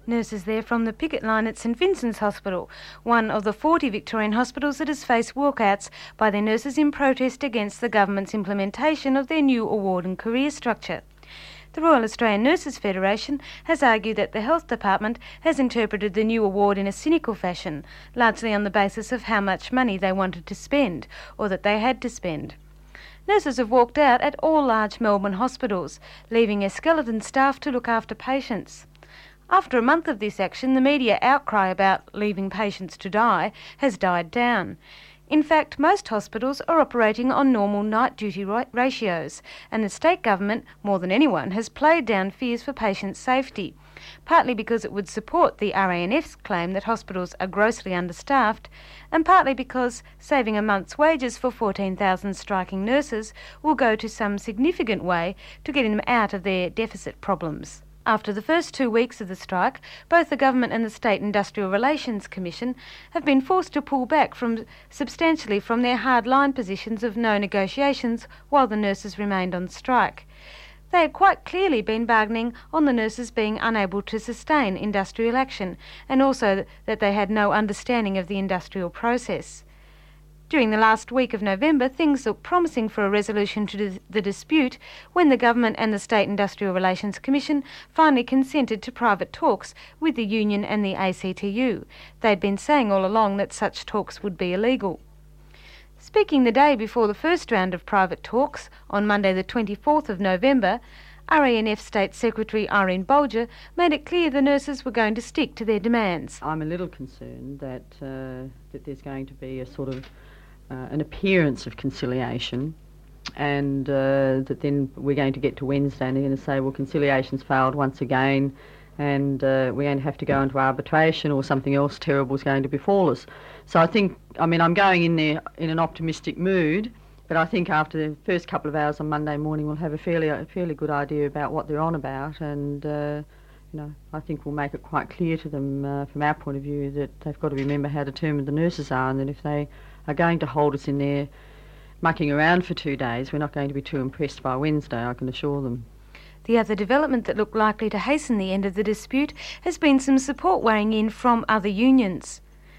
Nurses there from the picket line at St Vincent's Hospital, one of the 40 Victorian hospitals that has faced walkouts by their nurses in protest against the government's implementation of their new award and career structure. The Royal Australian Nurses Federation has argued that the Health Department has interpreted the new award in a cynical fashion, largely on the basis of how much money they wanted to spend, or that they had to spend. Nurses have walked out at all large Melbourne hospitals, leaving a skeleton staff to look after patients. After a month of this action, the media outcry about leaving patients to die has died down. In fact, most hospitals are operating on normal night duty ratios, and the state government, more than anyone, has played down fears for patient safety, partly because it would support the RANF's claim that hospitals are grossly understaffed, and partly because saving a month's wages for 14,000 striking nurses will go to some significant way to getting them out of their deficit problems. After the first 2 weeks of the strike, both the government and the State Industrial Relations Commission have been forced to pull back substantially from their hard-line positions of no negotiations while the nurses remained on strike. They had quite clearly been bargaining on the nurses being unable to sustain industrial action, and also that they had no understanding of the industrial process. During the last week of November, things looked promising for a resolution to the dispute when the government and the State Industrial Relations Commission finally consented to private talks with the union and the ACTU. They'd been saying all along that such talks would be illegal. Speaking the day before the first round of private talks, on Monday the 24th of November, RANF State Secretary Irene Bolger made it clear the nurses were going to stick to their demands. I'm a little concerned that there's going to be a sort of an appearance of conciliation, and that then we're going to get to Wednesday and they're going to say, well, conciliation's failed once again, and we're going to have to go into arbitration, or something else terrible is going to befall us. So I'm going in there in an optimistic mood, but I think after the first couple of hours on Monday morning we'll have a fairly good idea about what they're on about, and I think we'll make it quite clear to them from our point of view that they've got to remember how determined the nurses are, and that if they are going to hold us in there mucking around for 2 days, we're not going to be too impressed by Wednesday, I can assure them. The other development that looked likely to hasten the end of the dispute has been some support weighing in from other unions.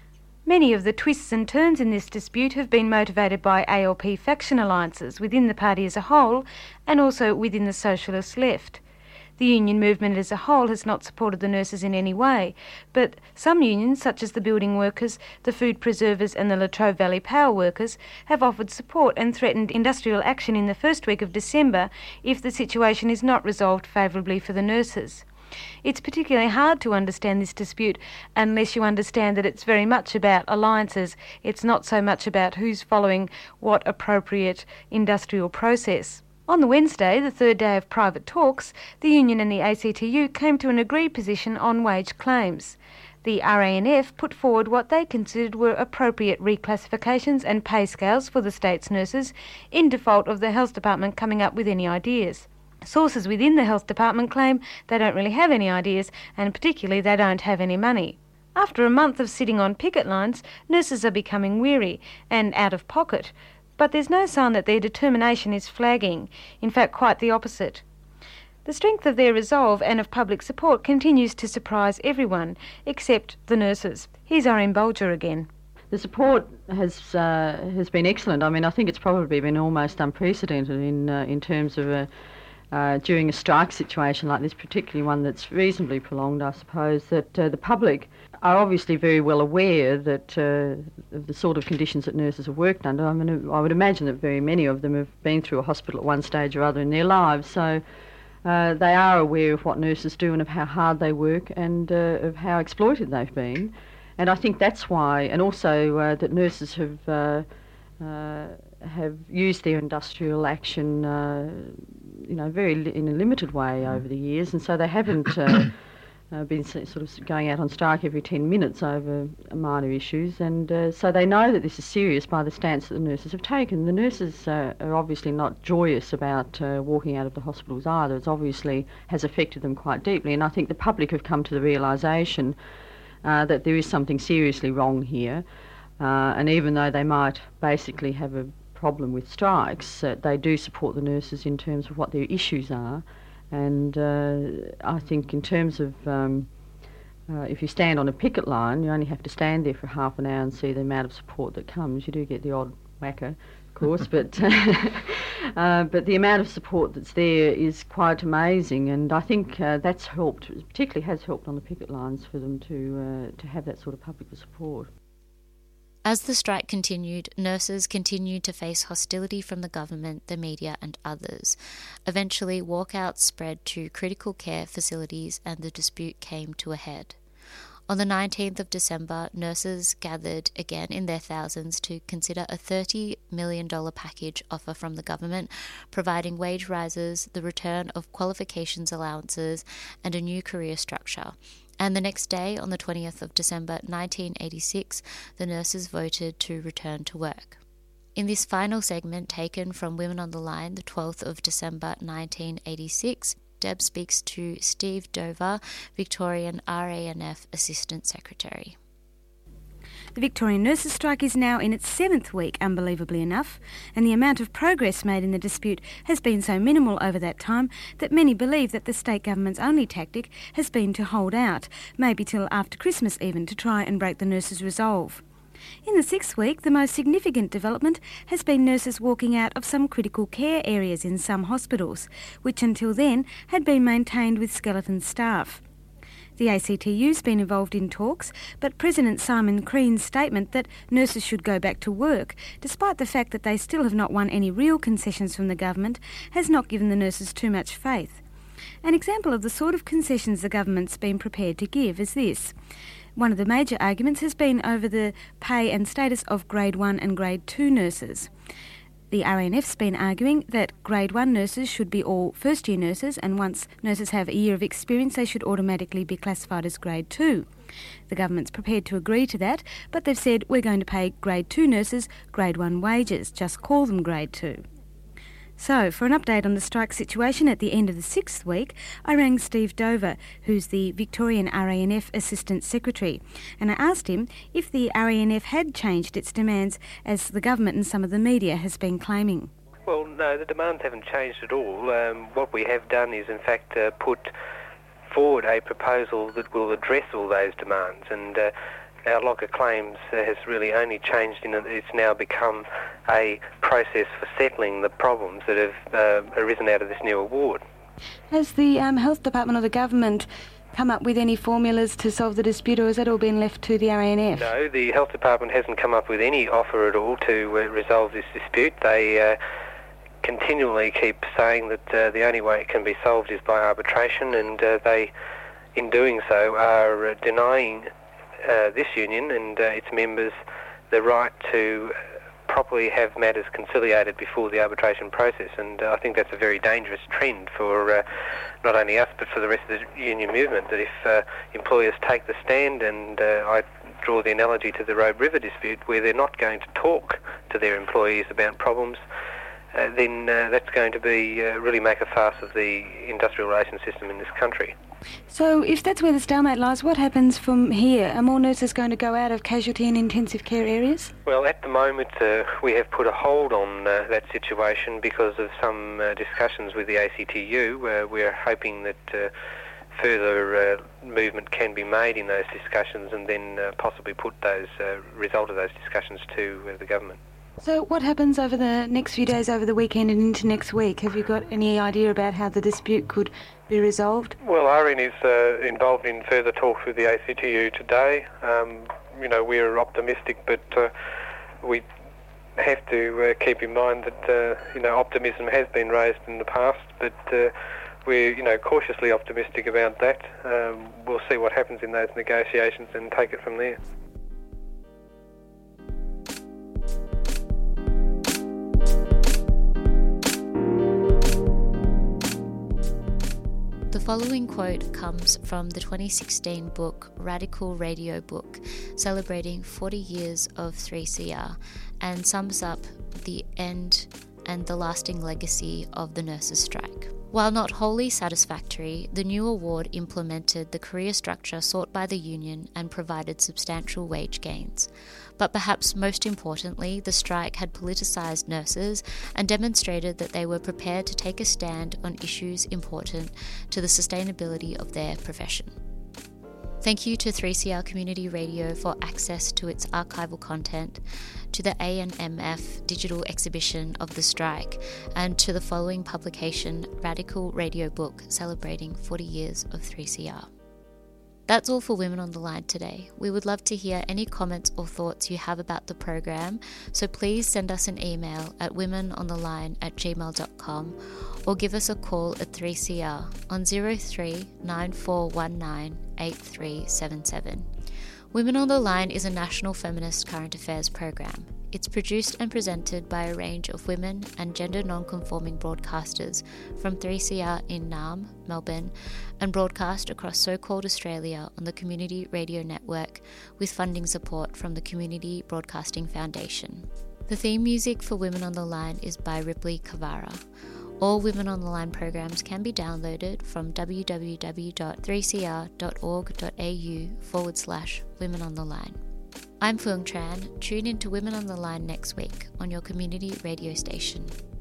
Many of the twists and turns in this dispute have been motivated by ALP faction alliances within the party as a whole, and also within the socialist left. The union movement as a whole has not supported the nurses in any way, but some unions, such as the building workers, the food preservers and the Latrobe Valley Power workers, have offered support and threatened industrial action in the first week of December if the situation is not resolved favourably for the nurses. It's particularly hard to understand this dispute unless you understand that it's very much about alliances. It's not so much about who's following what appropriate industrial process. On the Wednesday, the third day of private talks, the union and the ACTU came to an agreed position on wage claims. The RANF put forward what they considered were appropriate reclassifications and pay scales for the state's nurses, in default of the Health Department coming up with any ideas. Sources within the Health Department claim they don't really have any ideas, and particularly they don't have any money. After a month of sitting on picket lines, nurses are becoming weary and out of pocket, but there's no sign that their determination is flagging, in fact quite the opposite. The strength of their resolve and of public support continues to surprise everyone, except the nurses. Here's Irene Bolger again. The support has been excellent. I think it's probably been almost unprecedented in terms of during a strike situation like this, particularly one that's reasonably prolonged, I suppose, that the public are obviously very well aware that of the sort of conditions that nurses have worked under. I would imagine that very many of them have been through a hospital at one stage or other in their lives, so they are aware of what nurses do and of how hard they work and of how exploited they've been. And I think that's why, and also that nurses have used their industrial action, in a limited way over the years, and so they haven't been sort of going out on strike every 10 minutes over minor issues, and so they know that this is serious by the stance that the nurses have taken. The nurses are obviously not joyous about walking out of the hospitals either. It obviously has affected them quite deeply, and I think the public have come to the realisation that there is something seriously wrong here, and even though they might basically have a problem with strikes, they do support the nurses in terms of what their issues are. And I think in terms of if you stand on a picket line, you only have to stand there for half an hour and see the amount of support that comes. You do get the odd whacker, of course, but the amount of support that's there is quite amazing, and I think that's helped, particularly has helped on the picket lines for them to have that sort of public support. As the strike continued, nurses continued to face hostility from the government, the media and others. Eventually, walkouts spread to critical care facilities and the dispute came to a head. On the 19th of December, nurses gathered again in their thousands to consider a $30 million package offer from the government, providing wage rises, the return of qualifications allowances and a new career structure. And the next day, on the 20th of December 1986, the nurses voted to return to work. In this final segment taken from Women on the Line, the 12th of December 1986, Deb speaks to Steve Dover, Victorian RANF Assistant Secretary. The Victorian nurses' strike is now in its 7th week, unbelievably enough, and the amount of progress made in the dispute has been so minimal over that time that many believe that the state government's only tactic has been to hold out, maybe till after Christmas even, to try and break the nurses' resolve. In the 6th week, the most significant development has been nurses walking out of some critical care areas in some hospitals, which until then had been maintained with skeleton staff. The ACTU's been involved in talks, but President Simon Crean's statement that nurses should go back to work, despite the fact that they still have not won any real concessions from the government, has not given the nurses too much faith. An example of the sort of concessions the government's been prepared to give is this. One of the major arguments has been over the pay and status of Grade 1 and Grade 2 nurses. The RANF's been arguing that Grade 1 nurses should be all first-year nurses, and once nurses have a year of experience, they should automatically be classified as Grade 2. The government's prepared to agree to that, but they've said we're going to pay Grade 2 nurses Grade 1 wages, just call them Grade 2. So, for an update on the strike situation at the end of the 6th week, I rang Steve Dover, who's the Victorian RANF Assistant Secretary, and I asked him if the RANF had changed its demands as the government and some of the media has been claiming. Well, no, the demands haven't changed at all. What we have done is, in fact, put forward a proposal that will address all those demands, and our log of claims has really only changed in that it's now become a process for settling the problems that have arisen out of this new award. Has the Health Department or the government come up with any formulas to solve the dispute, or has that all been left to the RANF? No, the Health Department hasn't come up with any offer at all to resolve this dispute. They continually keep saying that the only way it can be solved is by arbitration, and they, in doing so, are denying this union and its members the right to properly have matters conciliated before the arbitration process, and I think that's a very dangerous trend for not only us but for the rest of the union movement, that if employers take the stand, and I draw the analogy to the Robe River dispute, where they're not going to talk to their employees about problems, then that's going to be really make a farce of the industrial relations system in this country. So if that's where the stalemate lies, what happens from here? Are more nurses going to go out of casualty and intensive care areas? Well, at the moment we have put a hold on that situation because of some discussions with the ACTU. We're hoping that further movement can be made in those discussions, and then possibly put those result of those discussions to the government. So what happens over the next few days, over the weekend and into next week? Have you got any idea about how the dispute could be resolved? Well, RN is involved in further talks with the ACTU today. We're optimistic, but we have to keep in mind that, optimism has been raised in the past, but we're, cautiously optimistic about that. We'll see what happens in those negotiations and take it from there. The following quote comes from the 2016 book Radical Radio Book, celebrating 40 years of 3CR, and sums up the end and the lasting legacy of the nurses' strike. While not wholly satisfactory, the new award implemented the career structure sought by the union and provided substantial wage gains. But perhaps most importantly, the strike had politicised nurses and demonstrated that they were prepared to take a stand on issues important to the sustainability of their profession. Thank you to 3CR Community Radio for access to its archival content, to the ANMF digital exhibition of the strike, and to the following publication, Radical Radio Book, celebrating 40 years of 3CR. That's all for Women on the Line today. We would love to hear any comments or thoughts you have about the program, so please send us an email at womenontheline@gmail.com or give us a call at 3CR on 03 9419 8377. Women on the Line is a national feminist current affairs program. It's produced and presented by a range of women and gender non-conforming broadcasters from 3CR in Naarm, Melbourne, and broadcast across so-called Australia on the Community Radio Network with funding support from the Community Broadcasting Foundation. The theme music for Women on the Line is by Ripley Kavara. All Women on the Line programs can be downloaded from www.3cr.org.au/Women on the Line. I'm Phuong Tran. Tune in to Women on the Line next week on your community radio station.